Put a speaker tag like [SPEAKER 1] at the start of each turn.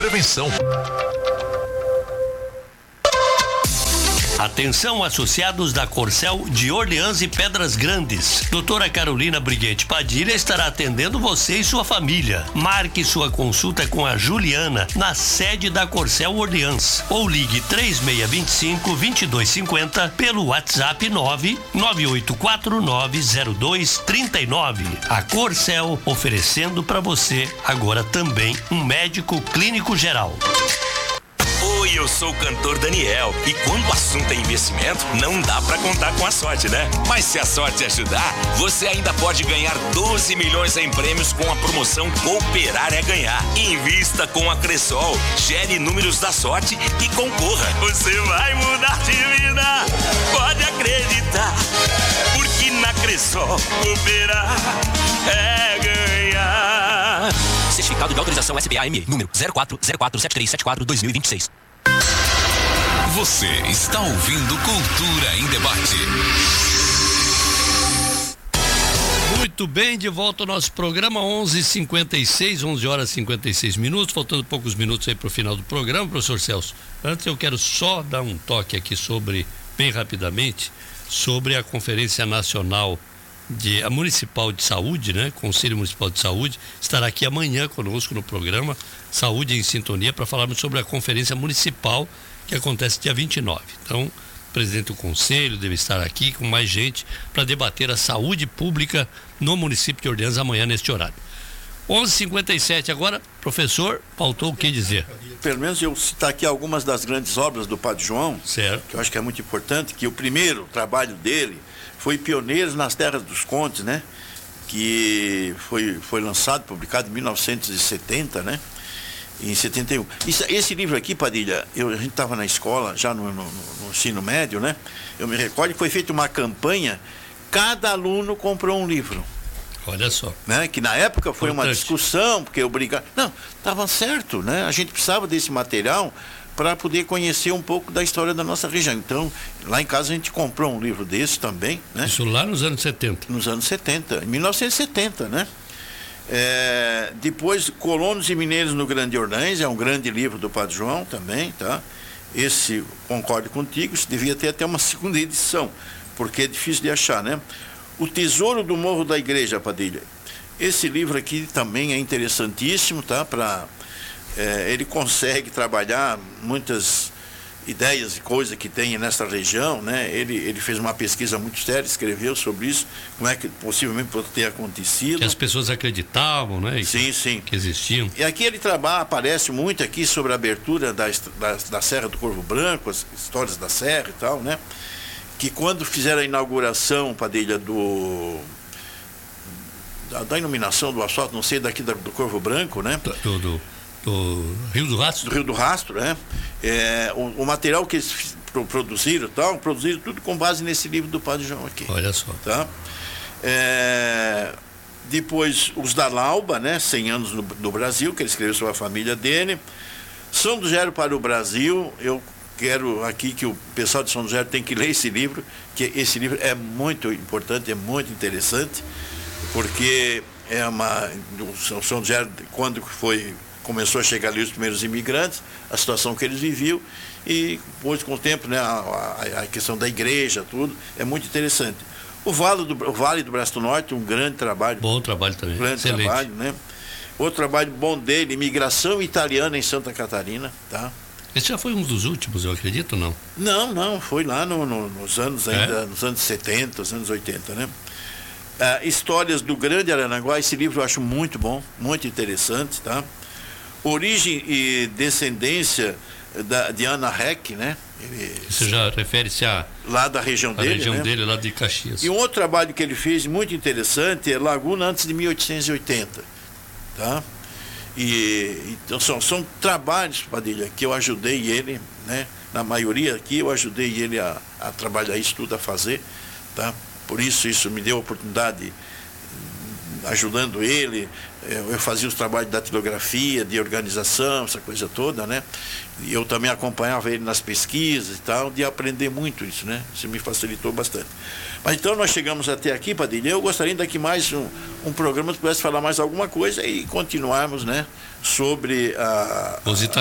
[SPEAKER 1] Prevenção.
[SPEAKER 2] Atenção, associados da Corcel de Orleans e Pedras Grandes. Doutora Carolina Briguete Padilha estará atendendo você e sua família. Marque sua consulta com a Juliana na sede da Corcel Orleans ou ligue 3625-2250 pelo WhatsApp 998490239. A Corcel oferecendo para você agora também um médico clínico geral.
[SPEAKER 3] Oi, eu sou o cantor Daniel e quando o assunto é investimento, não dá pra contar com a sorte, né? Mas se a sorte ajudar, você ainda pode ganhar 12 milhões em prêmios com a promoção Cooperar é Ganhar. Invista com a Cressol, gere números da sorte e concorra. Você vai mudar de vida, pode acreditar, porque na Cressol Cooperar é ganhar.
[SPEAKER 4] Certificado de autorização SBAME, número 04047374-2026.
[SPEAKER 1] Você está ouvindo Cultura em Debate.
[SPEAKER 2] Muito bem, de volta ao nosso programa, 11h56, 11 horas e 56 minutos, faltando poucos minutos aí para o final do programa, professor Celso. Antes eu quero só dar um toque aqui bem rapidamente, sobre a Conferência Nacional a Municipal de Saúde, né? Conselho Municipal de Saúde, estará aqui amanhã conosco no programa Saúde em Sintonia para falarmos sobre a Conferência Municipal que acontece dia 29. Então, o presidente do Conselho deve estar aqui com mais gente para debater a saúde pública no município de Orleans amanhã neste horário. 11h57 agora, professor, faltou o que dizer?
[SPEAKER 5] Pelo menos eu citar aqui algumas das grandes obras do Padre João,
[SPEAKER 2] certo,
[SPEAKER 5] que eu acho que é muito importante, que o primeiro trabalho dele foi Pioneiros nas Terras dos Condes, né? Que foi lançado, publicado em 1970, né? Em 71. Esse livro aqui, Padilha, a gente estava na escola, já no ensino médio, né? Eu me recordo que foi feita uma campanha, cada aluno comprou um livro.
[SPEAKER 2] Olha só.
[SPEAKER 5] Né? Que na época foi uma discussão, porque obrigado. Não, estava certo, né? A gente precisava desse material para poder conhecer um pouco da história da nossa região. Então, lá em casa a gente comprou um livro desse também, né?
[SPEAKER 2] Isso lá nos anos 70.
[SPEAKER 5] Nos anos 70, em 1970, né? Depois, Colonos e Mineiros no Grande Orleans, é um grande livro do Padre João também, tá? Esse, concordo contigo, isso devia ter até uma segunda edição, porque é difícil de achar, né? O Tesouro do Morro da Igreja, Padilha. Esse livro aqui também é interessantíssimo, tá? Ele consegue trabalhar muitas ideias e coisas que tem nessa região, né? Ele fez uma pesquisa muito séria, escreveu sobre isso, como é que possivelmente pode ter acontecido.
[SPEAKER 2] Que as pessoas acreditavam, né?
[SPEAKER 5] Sim.
[SPEAKER 2] Que existiam.
[SPEAKER 5] E aqui ele aparece muito aqui sobre a abertura da Serra do Corvo Branco, as histórias da Serra e tal, né? Que quando fizeram a inauguração, Padilha, da iluminação do asfalto, não sei, daqui do Corvo Branco, né?
[SPEAKER 2] Do Rio do Rastro?
[SPEAKER 5] Do Rio do Rastro, né? O material que eles produziram tudo com base nesse livro do Padre João aqui.
[SPEAKER 2] Olha só.
[SPEAKER 5] Tá? Depois, os da Lauba, né? 100 anos no Brasil, que ele escreveu sobre a família dele. São do Gero para o Brasil, eu quero aqui que o pessoal de São José tem que ler esse livro, que esse livro é muito importante, é muito interessante, porque São José, quando começou a chegar ali os primeiros imigrantes, a situação que eles viviam, e depois, com o tempo, né, a questão da igreja, tudo, é muito interessante. O Vale do Braço do Norte, um grande trabalho.
[SPEAKER 2] Bom trabalho também.
[SPEAKER 5] Grande
[SPEAKER 2] excelente
[SPEAKER 5] trabalho, né? Outro trabalho bom dele, Imigração Italiana em Santa Catarina, tá?
[SPEAKER 2] Esse já foi um dos últimos, eu acredito, ou não?
[SPEAKER 5] Não, foi lá nos anos ainda, nos anos 70, nos anos 80, né? Histórias do Grande Aranaguá, esse livro eu acho muito bom, muito interessante, tá? Origem e Descendência de Ana Heck, né?
[SPEAKER 2] Isso já refere-se
[SPEAKER 5] lá da região dele,
[SPEAKER 2] região
[SPEAKER 5] né?
[SPEAKER 2] dele, lá de Caxias.
[SPEAKER 5] E um outro trabalho que ele fez muito interessante é Laguna antes de 1880, tá? Então são trabalhos, Padilha, que eu ajudei ele, né? Na maioria aqui eu ajudei ele a trabalhar isso tudo, a fazer, tá? Por isso me deu a oportunidade ajudando ele. Eu fazia os trabalhos de datilografia, de organização, essa coisa toda, né? E eu também acompanhava ele nas pesquisas e tal, de aprender muito isso, né? Isso me facilitou bastante. Mas então nós chegamos até aqui, Padilha. Eu gostaria ainda que mais um programa pudesse falar mais alguma coisa e continuarmos, né? Sobre